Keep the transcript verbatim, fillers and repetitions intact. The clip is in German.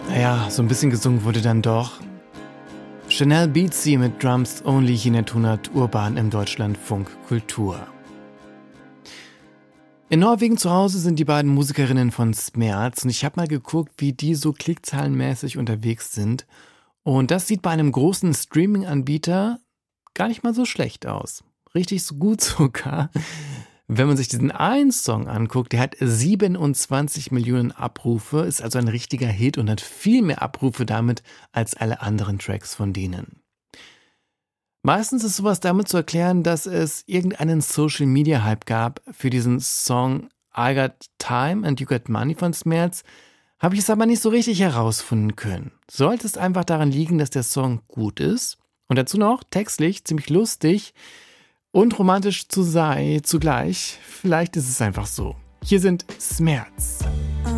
Naja, so ein bisschen gesungen wurde dann doch. Chanel Beatsy mit Drums Only hier in der Tonart Urban im Deutschlandfunk Kultur. In Norwegen zu Hause sind die beiden Musikerinnen von Smerz und ich habe mal geguckt, wie die so klickzahlenmäßig unterwegs sind. Und das sieht bei einem großen Streaming-Anbieter gar nicht mal so schlecht aus. Richtig so gut sogar. Wenn man sich diesen einen Song anguckt, der hat siebenundzwanzig Millionen Abrufe, ist also ein richtiger Hit und hat viel mehr Abrufe damit als alle anderen Tracks von denen. Meistens ist sowas damit zu erklären, dass es irgendeinen Social-Media-Hype gab für diesen Song I Got Time and You Got Money von Smerz, habe ich es aber nicht so richtig herausfinden können. Sollte es einfach daran liegen, dass der Song gut ist und dazu noch textlich ziemlich lustig und romantisch zu sei zugleich. Vielleicht ist es einfach so. Hier sind Smerz.